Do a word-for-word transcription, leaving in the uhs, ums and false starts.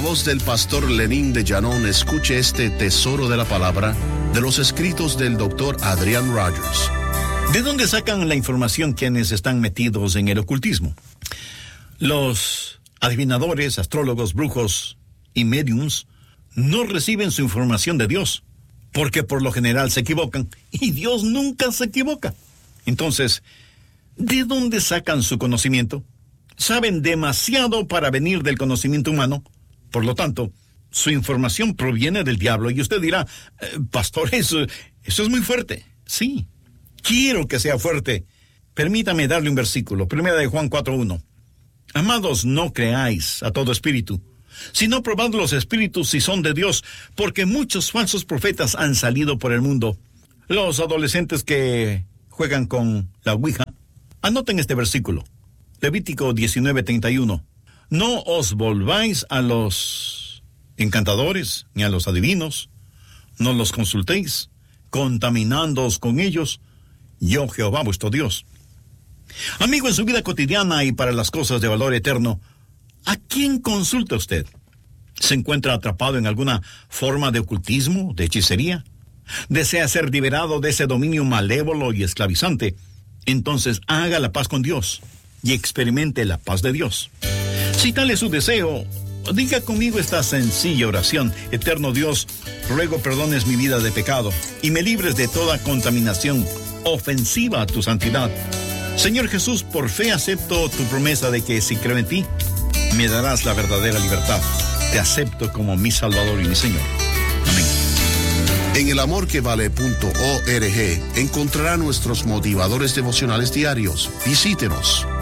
voz del pastor Lenín de Llanón, escuche este tesoro de la palabra de los escritos del doctor Adrian Rogers. ¿De dónde sacan la información quienes están metidos en el ocultismo? Los adivinadores, astrólogos, brujos y mediums no reciben su información de Dios, porque por lo general se equivocan, y Dios nunca se equivoca. Entonces, ¿de dónde sacan su conocimiento? Saben demasiado para venir del conocimiento humano. Por lo tanto, su información proviene del diablo. Y usted dirá, eh, pastor, eso, eso es muy fuerte. Sí, quiero que sea fuerte. Permítame darle un versículo. Primera de Juan cuatro uno. Amados, no creáis a todo espíritu, sino probad los espíritus si son de Dios, porque muchos falsos profetas han salido por el mundo. Los adolescentes que juegan con la ouija, anoten este versículo. Levítico diecinueve treinta y uno. No os volváis a los encantadores ni a los adivinos, no los consultéis, contaminándoos con ellos, yo Jehová vuestro Dios. Amigo, en su vida cotidiana y para las cosas de valor eterno, ¿a quién consulta usted? ¿Se encuentra atrapado en alguna forma de ocultismo, de hechicería? ¿Desea ser liberado de ese dominio malévolo y esclavizante? Entonces haga la paz con Dios y experimente la paz de Dios. Si tal es su deseo, diga conmigo esta sencilla oración. Eterno Dios, ruego perdones mi vida de pecado y me libres de toda contaminación ofensiva a tu santidad. Señor Jesús, por fe acepto tu promesa de que si creo en ti, me darás la verdadera libertad. Te acepto como mi Salvador y mi Señor. Amén. En el amor que vale punto org encontrará nuestros motivadores devocionales diarios. Visítenos.